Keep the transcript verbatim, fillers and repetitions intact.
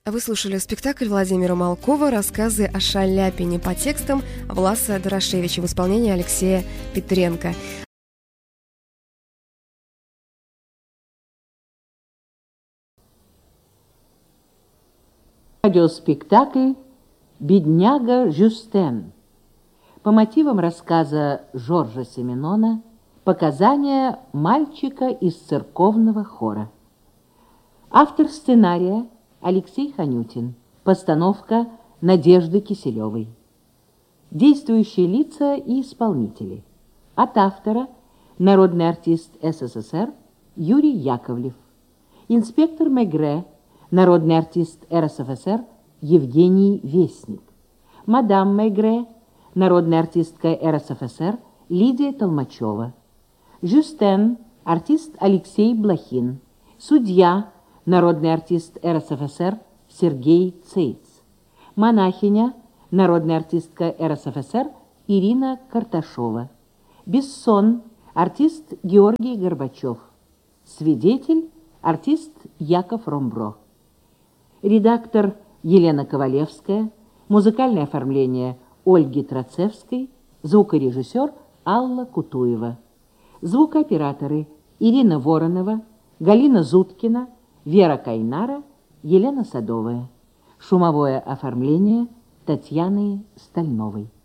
Вы слушали спектакль Владимира Малкова «Рассказы о Шаляпине» по текстам Власа Дорошевича в исполнении Алексея Петренко. Радиоспектакль «Бедняга Жюстен» по мотивам рассказа Жоржа Семенона «Показания мальчика из церковного хора». Автор сценария Алексей Ханютин. Постановка Надежды Киселевой. Действующие лица и исполнители. От автора народный артист СССР Юрий Яковлев. Инспектор Мегре, народный артист РСФСР Евгений Вестник. Мадам Мегре, народная артистка РСФСР Лидия Толмачева. Жюстен, артист Алексей Блохин. Судья, народный артист РСФСР Сергей Цейц. Монахиня, народная артистка РСФСР Ирина Карташова. Бессон, артист Георгий Горбачев. Свидетель, артист Яков Ромбро. Редактор Елена Ковалевская. Музыкальное оформление Ольги Троцевской. Звукорежиссер Алла Кутуева. Звукооператоры Ирина Воронова, Галина Зуткина, Вера Кайнара, Елена Садовая. Шумовое оформление Татьяны Стальновой.